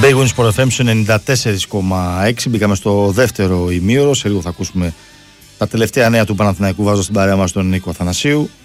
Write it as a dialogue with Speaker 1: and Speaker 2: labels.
Speaker 1: Big Win Sport FM στο 94,6. Μπήκαμε στο δεύτερο ημίωρο. Σε λίγο θα ακούσουμε τα τελευταία νέα του Παναθηναϊκού. Βάζω στην παρέα μας τον Νίκο Αθανασίου.